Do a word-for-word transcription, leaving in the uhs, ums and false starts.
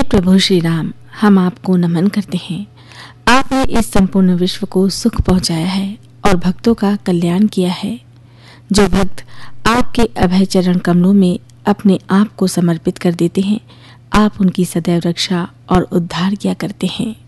प्रभु श्री राम, हम आपको नमन करते हैं। आपने इस संपूर्ण विश्व को सुख पहुंचाया है और भक्तों का कल्याण किया है। जो भक्त आपके अभय चरण कमलों में अपने आप को समर्पित कर देते हैं, आप उनकी सदैव रक्षा और उद्धार किया करते हैं।